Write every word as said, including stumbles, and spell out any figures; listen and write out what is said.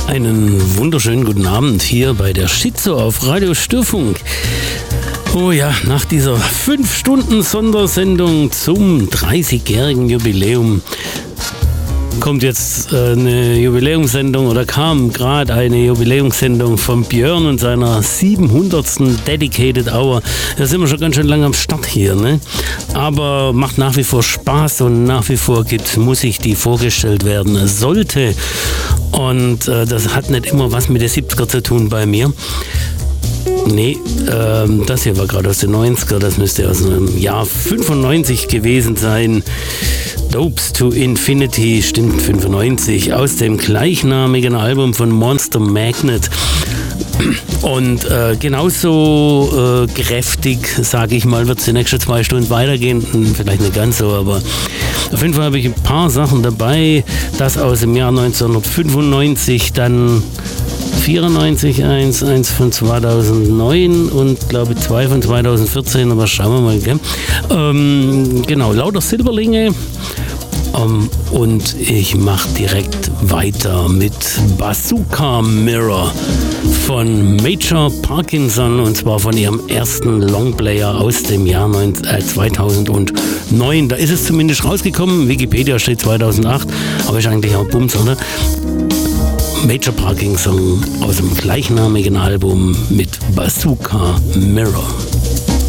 Einen wunderschönen guten Abend hier bei der Schizo auf Radio Störfunk. Oh ja, nach dieser fünf Stunden Sondersendung zum dreißigjährigen Jubiläum kommt jetzt äh, eine Jubiläumssendung oder kam gerade eine Jubiläumssendung von Björn und seiner siebenhundertsten Dedicated Hour. Da sind wir schon ganz schön lange am Start hier, ne? Aber macht nach wie vor Spaß und nach wie vor gibt Musik, die vorgestellt werden sollte. Und äh, das hat nicht immer was mit den siebziger zu tun bei mir. Nee, ähm, das hier war gerade aus den neunziger, das müsste aus dem Jahr fünfundneunzig gewesen sein. Dopes to Infinity, stimmt, fünfundneunzig, aus dem gleichnamigen Album von Monster Magnet. Und äh, genauso äh, kräftig, sage ich mal, wird es die nächsten zwei Stunden weitergehen. Vielleicht nicht ganz so, aber auf jeden Fall habe ich ein paar Sachen dabei. Das aus dem Jahr neunzehnhundertfünfundneunzig, dann vierundneunzig, eins, eins von zweitausendneun und glaube zwei von zweitausendvierzehn, aber schauen wir mal, gell? Ähm, genau, lauter Silberlinge. Um, und ich mache direkt weiter mit Bazooka Mirror von Major Parkinson, und zwar von ihrem ersten Longplayer aus dem Jahr zweitausendneun. Da ist es zumindest rausgekommen. Wikipedia steht zweitausendacht, aber ist eigentlich auch Bums, oder? Major Parkinson aus dem gleichnamigen Album mit Bazooka Mirror.